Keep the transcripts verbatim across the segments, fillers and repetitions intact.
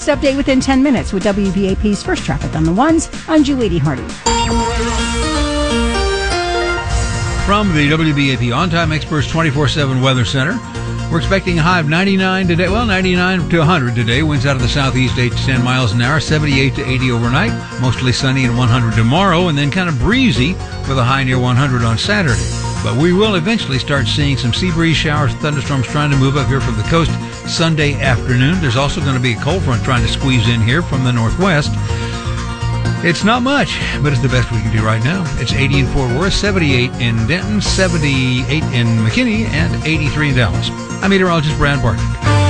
update within ten minutes with W B A P's First Traffic on the Ones. I'm Julie Hardy. From the W B A P On-Time Experts twenty-four seven Weather Center, we're expecting a high of ninety-nine today. Well, ninety-nine to one hundred today. Winds out of the southeast, eight to ten miles an hour. seventy-eight to eighty overnight. Mostly sunny and one hundred tomorrow. And then kind of breezy with a high near one hundred on Saturday. But we will eventually start seeing some sea breeze showers, thunderstorms trying to move up here from the coast Sunday afternoon. There's also going to be a cold front trying to squeeze in here from the northwest. It's not much, but it's the best we can do right now. It's eighty in Fort Worth, seventy-eight in Denton, seventy-eight in McKinney, and eighty-three in Dallas. I'm meteorologist Brad Barton.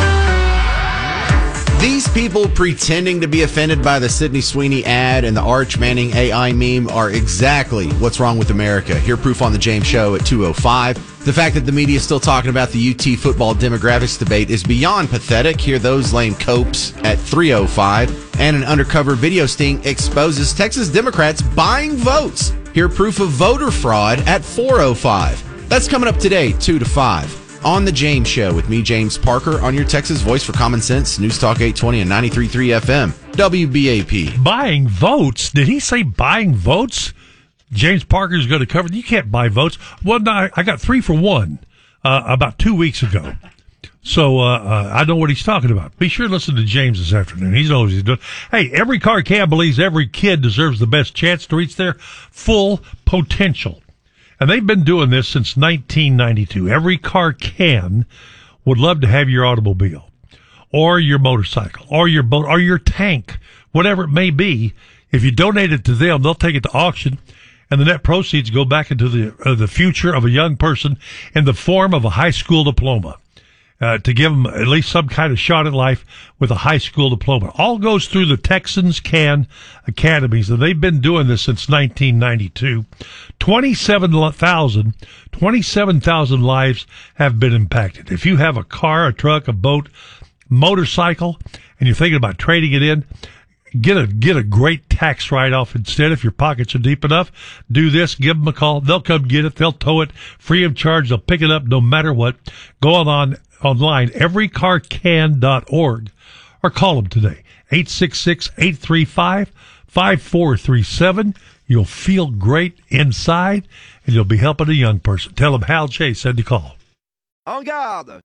These people pretending to be offended by the Sydney Sweeney ad and the Arch Manning A I meme are exactly what's wrong with America. Hear proof on the James Show at two oh five. The fact that the media is still talking about the U T football demographics debate is beyond pathetic. Hear those lame copes at three oh five. And an undercover video sting exposes Texas Democrats buying votes. Hear proof of voter fraud at four oh five. That's coming up today, two to five. On the James Show with me, James Parker, on your Texas voice for common sense, News Talk eight twenty and ninety-three point three F M, W B A P. Buying votes? Did he say buying votes? James Parker's going to cover. You can't buy votes. Well, no, I got three for one uh, about two weeks ago. So uh, uh, I know what he's talking about. Be sure to listen to James this afternoon. He knows what he's doing. Hey, every car can believes every kid deserves the best chance to reach their full potential. And they've been doing this since nineteen ninety-two. Every car can would love to have your automobile or your motorcycle or your boat or your tank, whatever it may be. If you donate it to them, they'll take it to auction, and the net proceeds go back into the uh, the future of a young person in the form of a high school diploma. Uh, to give them at least some kind of shot at life with a high school diploma. All goes through the Texans Can Academies, and they've been doing this since nineteen ninety-two. twenty-seven thousand, twenty-seven thousand lives have been impacted. If you have a car, a truck, a boat, motorcycle, and you're thinking about trading it in, get a get a great tax write-off instead. If your pockets are deep enough, do this. Give them a call. They'll come get it. They'll tow it free of charge. They'll pick it up no matter what. Go on online, every car can dot org, or call them today, eight six six, eight three five, five four three seven. You'll feel great inside, and you'll be helping a young person. Tell them Hal Chase said to call. En garde!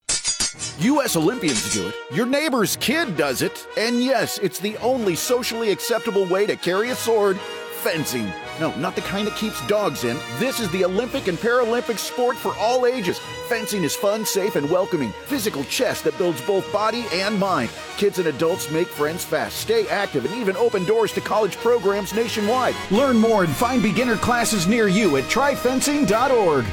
U S Olympians do it. Your neighbor's kid does it. And yes, it's the only socially acceptable way to carry a sword. Fencing. No, not the kind that keeps dogs in. This is the Olympic and Paralympic sport for all ages. Fencing is fun, safe, and welcoming. Physical chess that builds both body and mind. Kids and adults make friends fast, stay active, and even open doors to college programs nationwide. Learn more and find beginner classes near you at try fencing dot org.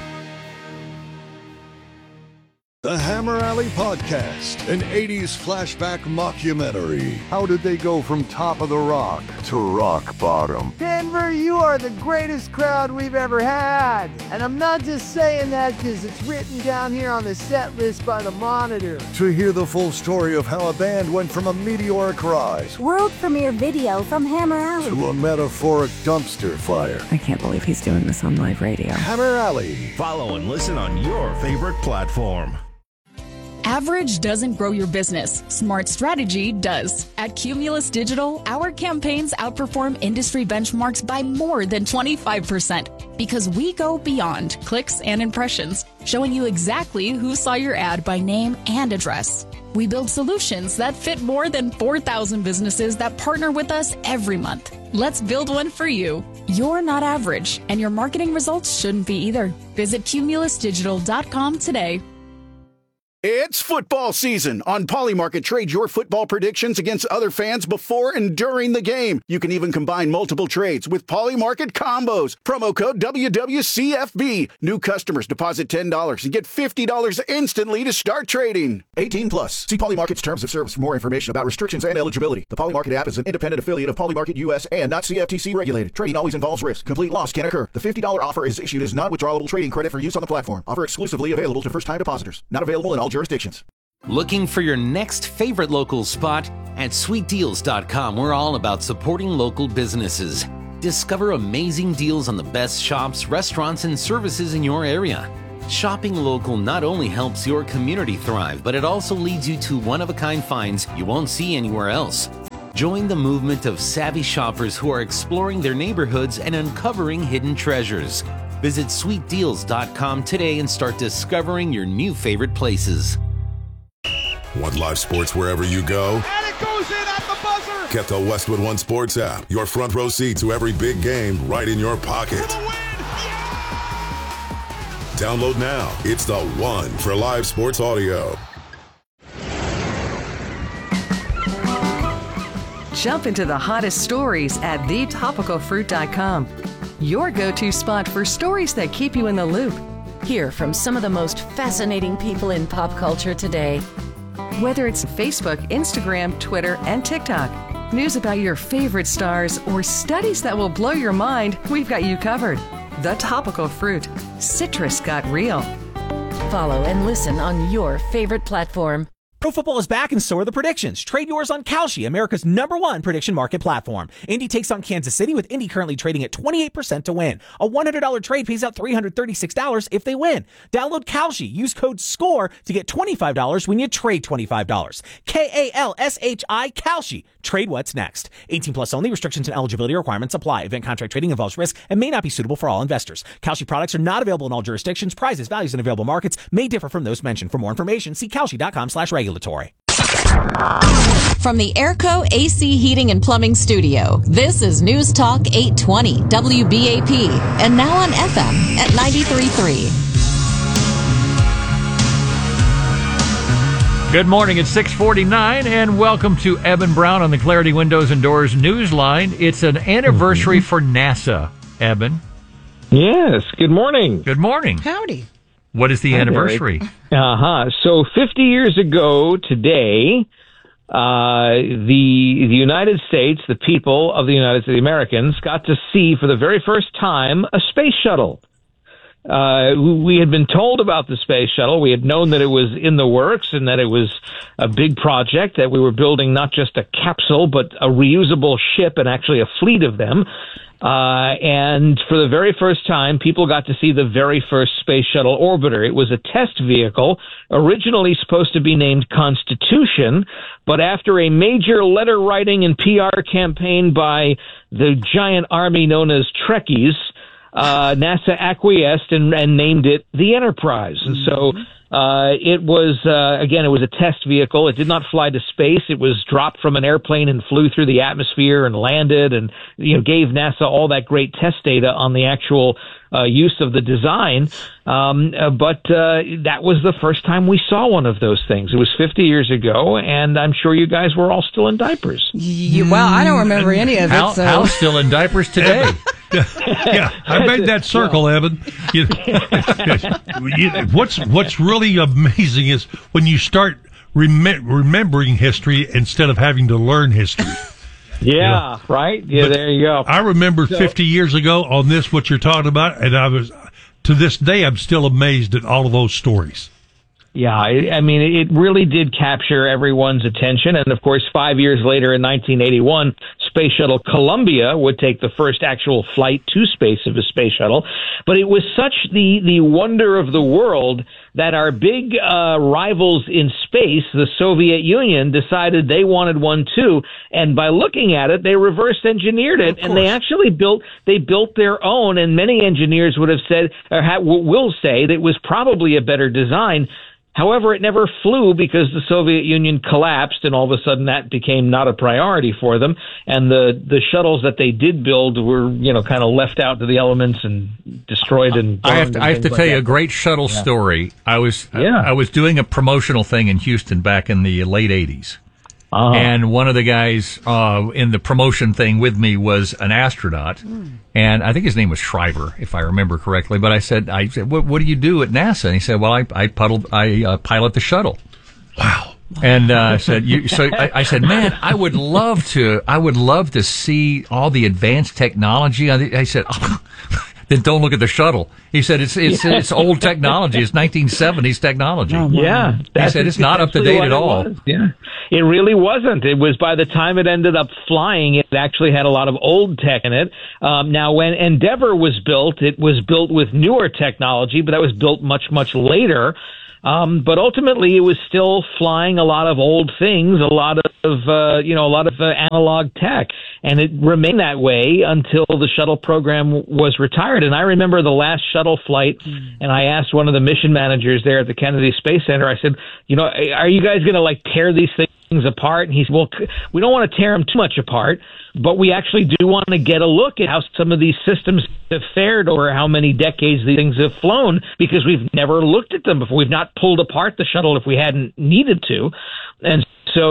The Hammer Alley Podcast, an eighties flashback mockumentary. How did they go from top of the rock to rock bottom? Denver, you are the greatest crowd we've ever had. And I'm not just saying that because it's written down here on the set list by the Monitor. To hear the full story of how a band went from a meteoric rise, world premiere video from Hammer Alley, to a metaphoric dumpster fire. I can't believe he's doing this on live radio. Hammer Alley. Follow and listen on your favorite platform. Average doesn't grow your business. Smart strategy does. At Cumulus Digital, our campaigns outperform industry benchmarks by more than twenty-five percent because we go beyond clicks and impressions, showing you exactly who saw your ad by name and address. We build solutions that fit more than four thousand businesses that partner with us every month. Let's build one for you. You're not average, and your marketing results shouldn't be either. Visit cumulus digital dot com today. It's football season. On Polymarket, trade your football predictions against other fans before and during the game. You can even combine multiple trades with Polymarket combos. Promo code W W C F B. New customers deposit ten dollars and get fifty dollars instantly to start trading. eighteen plus. See Polymarket's terms of service for more information about restrictions and eligibility. The Polymarket app is an independent affiliate of Polymarket U S and not C F T C regulated. Trading always involves risk. Complete loss can occur. The fifty dollars offer is issued as non-withdrawable trading credit for use on the platform. Offer exclusively available to first-time depositors. Not available in all jurisdictions. Looking for your next favorite local spot? At sweet deals dot com, we're all about supporting local businesses. Discover amazing deals on the best shops, restaurants, and services in your area. Shopping local not only helps your community thrive, but it also leads you to one-of-a-kind finds you won't see anywhere else. Join the movement of savvy shoppers who are exploring their neighborhoods and uncovering hidden treasures. Visit sweet deals dot com today and start discovering your new favorite places. Want live sports wherever you go? And it goes in at the buzzer! Get the Westwood One Sports app. Your front row seat to every big game right in your pocket. Download now. It's the one for live sports audio. Jump into the hottest stories at the topical fruit dot com. Your go-to spot for stories that keep you in the loop. Hear from some of the most fascinating people in pop culture today. Whether it's Facebook, Instagram, Twitter, and TikTok, news about your favorite stars, or studies that will blow your mind, we've got you covered. The Topical Fruit. Citrus got real. Follow and listen on your favorite platform. Pro football is back and so are the predictions. Trade yours on Kalshi, America's number one prediction market platform. Indy takes on Kansas City, with Indy currently trading at twenty-eight percent to win. A one hundred dollars trade pays out three hundred thirty-six dollars if they win. Download Kalshi. Use code SCORE to get twenty-five dollars when you trade twenty-five dollars. K A L S H I, Kalshi. Trade what's next. eighteen plus only. Restrictions and eligibility requirements apply. Event contract trading involves risk and may not be suitable for all investors. Kalshi products are not available in all jurisdictions. Prices, values, and available markets may differ from those mentioned. For more information, see kalshi dot com slash regulatory. From the Airco A C Heating and Plumbing Studio, this is News Talk eight twenty W B A P, and now on F M at ninety-three point three. Good morning, it's six forty-nine, and welcome to Eben Brown on the Clarity Windows and Doors Newsline. It's an anniversary for NASA, Eben. Yes, good morning. Good morning. Howdy. What is the Hi, anniversary? Uh-huh. So fifty years ago today, uh, the the United States, the people of the United States, the Americans, got to see for the very first time a space shuttle. Uh, we had been told about the space shuttle. We had known that it was in the works and that it was a big project, that we were building not just a capsule, but a reusable ship and actually a fleet of them. Uh, and for the very first time, people got to see the very first space shuttle orbiter. It was a test vehicle, originally supposed to be named Constitution, but after a major letter writing and P R campaign by the giant army known as Trekkies, uh, NASA acquiesced and, and named it the Enterprise. And so uh, it was, uh, again, it was a test vehicle. It did not fly to space. It was dropped from an airplane and flew through the atmosphere and landed and, you know, gave NASA all that great test data on the actual uh, use of the design. Um, uh, but uh, that was the first time we saw one of those things. It was fifty years ago, and I'm sure you guys were all still in diapers. You, well, I don't remember any of it. Hal, So. Hal's still in diapers today. Yeah, I made that circle, Evan. You, you, what's what's really amazing is when you start rem- remembering history instead of having to learn history. Yeah, you know? Right? Yeah, But there you go. I remember So- fifty years ago on this, what you're talking about, and I was, to this day, I'm still amazed at all of those stories. Yeah, I, I mean, it really did capture everyone's attention. And, of course, five years later in nineteen eighty-one, Space Shuttle Columbia would take the first actual flight to space of a space shuttle. But it was such the, the wonder of the world that our big uh, rivals in space, the Soviet Union, decided they wanted one too. And by looking at it, they reverse engineered it, and they actually built they built their own. And many engineers would have said, or ha- will say, that it was probably a better design. However, it never flew because the Soviet Union collapsed, and all of a sudden that became not a priority for them. And the, the shuttles that they did build were, you know, kind of left out to the elements and destroyed. And I have to, and I have to things tell like you a that. great shuttle Yeah. story. I was Yeah. I, I was doing a promotional thing in Houston back in the late eighties. Uh-huh. And one of the guys uh, in the promotion thing with me was an astronaut, mm. and I think his name was Shriver, if I remember correctly. But I said, "I said, what, what do you do at NASA?" And he said, "Well, I I, puddled, I uh, pilot the shuttle." Wow. And uh, I said, you, "So I, I said, man, I would love to. I would love to see all the advanced technology." I, I said. Oh. Then don't look at the shuttle. He said it's it's Yeah. it's old technology. It's nineteen seventies technology. Oh, wow. Yeah, he that's said it's not up to exactly date what at it all. was. Yeah, it really wasn't. It was by the time it ended up flying, it actually had a lot of old tech in it. Um, now, when Endeavour was built, it was built with newer technology, but that was built much much later. Um, but ultimately, it was still flying a lot of old things, a lot of, uh, you know, a lot of uh, analog tech. And it remained that way until the shuttle program was retired. And I remember the last shuttle flight, and I asked one of the mission managers there at the Kennedy Space Center, I said, you know, are you guys going to, like, tear these things apart? And he said, well, we don't want to tear them too much apart, but we actually do want to get a look at how some of these systems have fared over how many decades these things have flown, because we've never looked at them before. We've not pulled apart the shuttle if we hadn't needed to. And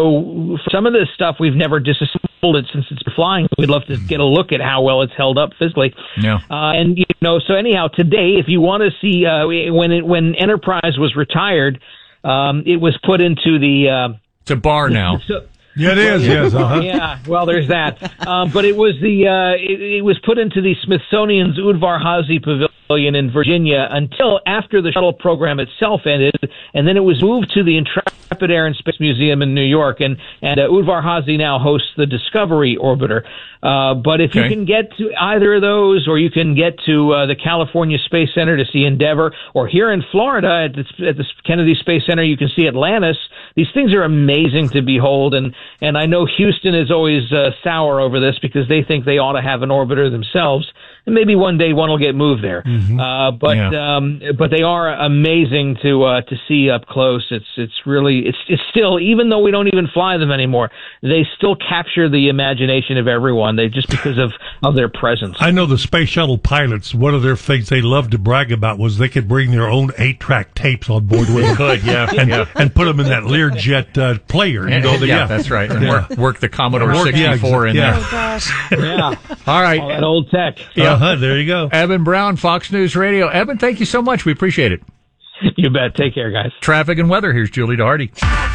so for some of this stuff, we've never disassembled it since it's been flying. We'd love to get a look at how well it's held up physically. Yeah. Uh, and, you know, so anyhow, today, if you want to see, uh, when it, when Enterprise was retired, um, it was put into the... Uh, it's a bar now. So, Yeah, it is. Yes. Uh-huh. Yeah. Well, there's that. Um, but it was the uh, it, it was put into the Smithsonian's Udvar-Hazy Pavilion in Virginia until after the shuttle program itself ended, and then it was moved to the Intrepid Air and Space Museum in New York, and and uh, Udvar-Hazy now hosts the Discovery Orbiter. Uh, but if Okay. you can get to either of those, or you can get to uh, the California Space Center to see Endeavour, or here in Florida at the, at the Kennedy Space Center, you can see Atlantis. These things are amazing to behold, and, and I know Houston is always uh, sour over this because they think they ought to have an orbiter themselves. And maybe one day one will get moved there. Mm-hmm. Uh, but Yeah. um, but they are amazing to uh, to see up close. It's it's really it's it's still, even though we don't even fly them anymore, they still capture the imagination of everyone. They just because of, of their presence. I know the space shuttle pilots, one of their things they loved to brag about was they could bring their own eight-track tapes on board with They them. could, yeah, and, yeah. and put them in that Learjet uh, player. And And- go the, yeah, yeah, that's right. And Yeah. work, work the Commodore Work- yeah, sixty-four in yeah. there. Oh, gosh. Yeah. All right. All that old tech. Yeah. Uh-huh, there you go. Evan Brown, Fox News Radio. Evan, thank you so much. We appreciate it. You bet. Take care, guys. Traffic and weather. Here's Julie Doherty.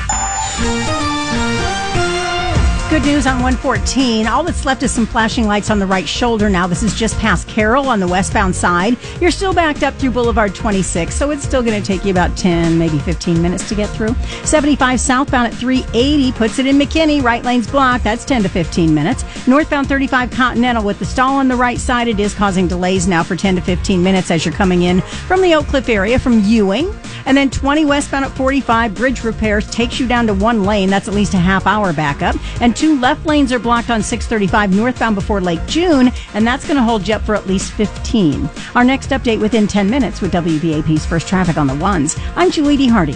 Good news on one fourteen. All that's left is some flashing lights on the right shoulder now. This is just past Carroll on the westbound side. You're still backed up through Boulevard twenty-six, so it's still going to take you about ten, maybe fifteen minutes to get through. seventy-five southbound at three eighty puts it in McKinney. Right lane's blocked. That's ten to fifteen minutes. Northbound thirty-five Continental with the stall on the right side. It is causing delays now for ten to fifteen minutes as you're coming in from the Oak Cliff area from Ewing. And then twenty westbound at forty-five. Bridge repairs takes you down to one lane. That's at least a half hour backup. And two left lanes are blocked on six thirty-five northbound before Lake June, and that's going to hold you up for at least fifteen. Our next update within ten minutes with W B A P's First Traffic on the Ones. I'm Julie D. Hardy.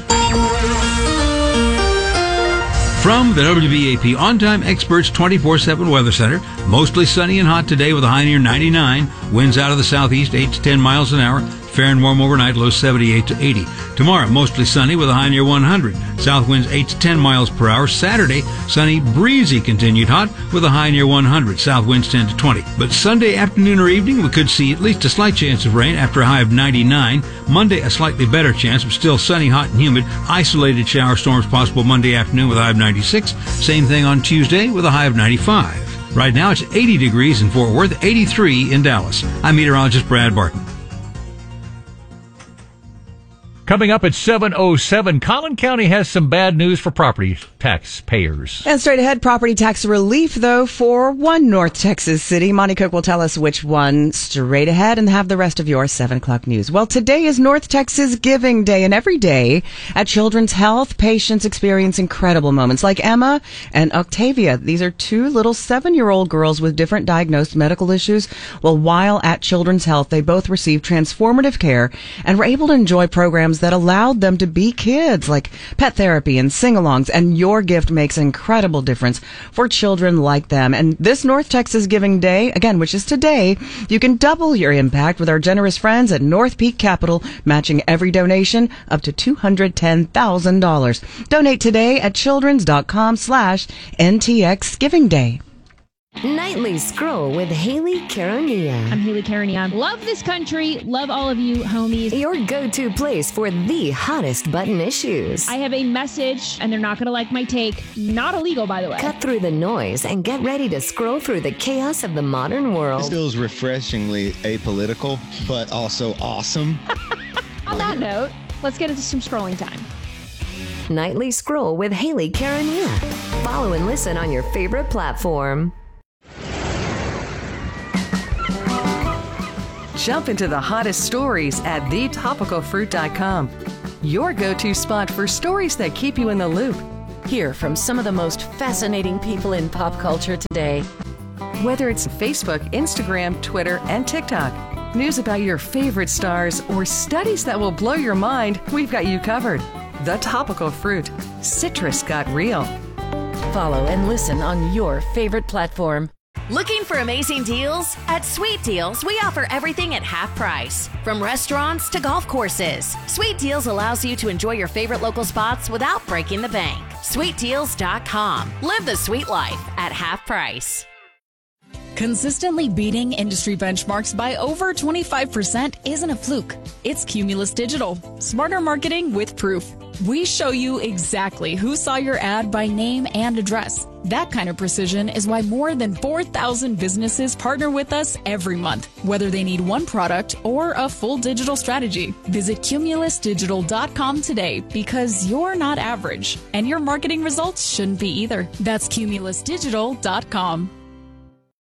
From the W B A P On-Time Experts twenty-four seven Weather Center, mostly sunny and hot today with a high near ninety-nine. Winds out of the southeast eight to ten miles an hour. Fair and warm overnight, low seventy-eight to eighty. Tomorrow, mostly sunny with a high near one hundred. South winds eight to ten miles per hour. Saturday, sunny, breezy, continued hot with a high near one hundred. South winds ten to twenty. But Sunday afternoon or evening, we could see at least a slight chance of rain after a high of ninety-nine. Monday, a slightly better chance, but still sunny, hot, and humid. Isolated shower storms possible Monday afternoon with a high of ninety-six. Same thing on Tuesday with a high of ninety-five. Right now, it's eighty degrees in Fort Worth, eighty-three in Dallas. I'm meteorologist Brad Barton. Coming up at seven oh seven, Collin County has some bad news for property tax payers. And straight ahead, property tax relief, though, for one North Texas city. Monty Cook will tell us which one straight ahead and have the rest of your seven o'clock news. Well, today is North Texas Giving Day, and every day at Children's Health, patients experience incredible moments like Emma and Octavia. These are two little seven-year-old girls with different diagnosed medical issues. Well, while at Children's Health, they both received transformative care and were able to enjoy programs that allowed them to be kids, like pet therapy and sing-alongs, and your gift makes an incredible difference for children like them. And this North Texas Giving Day, again, which is today, you can double your impact with our generous friends at North Peak Capital, matching every donation up to two hundred ten thousand dollars. Donate today at children's.com slash NTX Giving Day. Nightly Scroll with Haley Caronia. I'm Haley Caronia. Love this country. Love all of you, homies. Your go-to place for the hottest button issues. I have a message, and they're not going to like my take. Not illegal, by the way. Cut through the noise and get ready to scroll through the chaos of the modern world. This feels refreshingly apolitical, but also awesome. On that note, let's get into some scrolling time. Nightly Scroll with Haley Caronia. Follow and listen on your favorite platform. Jump into the hottest stories at the topical fruit dot com. your go-to spot for stories that keep you in the loop. Hear from some of the most fascinating people in pop culture today. Whether it's Facebook, Instagram, Twitter, and TikTok, news about your favorite stars, or studies that will blow your mind, we've got you covered. The Topical Fruit. Citrus got real. Follow and listen on your favorite platform. Looking for amazing deals? At Sweet Deals, we offer everything at half price. From restaurants to golf courses, Sweet Deals allows you to enjoy your favorite local spots without breaking the bank. sweet deals dot com. Live the sweet life at half price. Consistently beating industry benchmarks by over twenty-five percent isn't a fluke. It's Cumulus Digital. Smarter marketing with proof. We show you exactly who saw your ad by name and address. That kind of precision is why more than four thousand businesses partner with us every month, whether they need one product or a full digital strategy. Visit cumulus digital dot com today because you're not average, and your marketing results shouldn't be either. That's cumulus digital dot com.